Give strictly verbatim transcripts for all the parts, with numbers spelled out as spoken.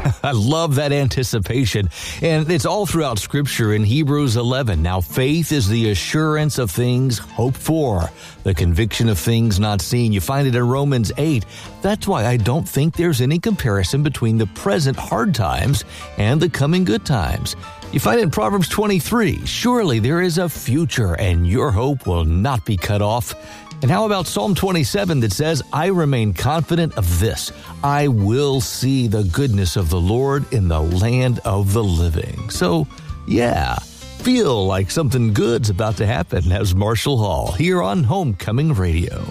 I love that anticipation. And it's all throughout Scripture in Hebrews eleven. Now, faith is the assurance of things hoped for, the conviction of things not seen. You find it in Romans eight. That's why I don't think there's any comparison between the present hard times and the coming good times. You find it in Proverbs twenty-three. Surely there is a future, and your hope will not be cut off. And how about Psalm twenty-seven that says, I remain confident of this. I will see the goodness of the Lord in the land of the living. So, yeah, feel like something good's about to happen as Marshall Hall here on Homecoming Radio.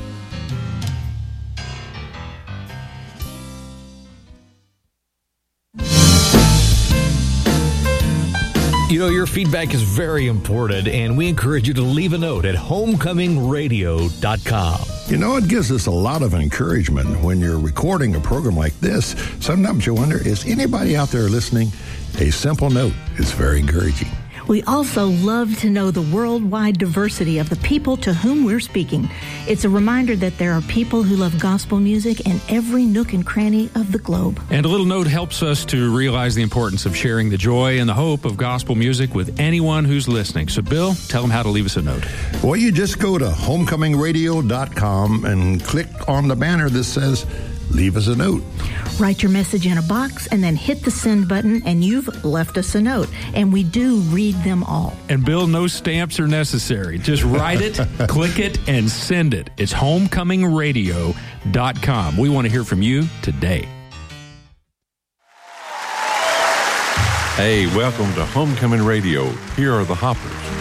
You know, your feedback is very important, and we encourage you to leave a note at homecoming radio dot com. You know, it gives us a lot of encouragement when you're recording a program like this. Sometimes you wonder, is anybody out there listening? A simple note is very encouraging. We also love to know the worldwide diversity of the people to whom we're speaking. It's a reminder that there are people who love gospel music in every nook and cranny of the globe. And a little note helps us to realize the importance of sharing the joy and the hope of gospel music with anyone who's listening. So, Bill, tell them how to leave us a note. Well, you just go to homecoming radio dot com and click on the banner that says, leave us a note. Write your message in a box and then hit the send button, and you've left us a note. And we do read them all. And Bill, no stamps are necessary. Just write it, click it, and send it. It's homecoming radio dot com. We want to hear from you today. Hey, welcome to Homecoming Radio. Here are the Hoppers.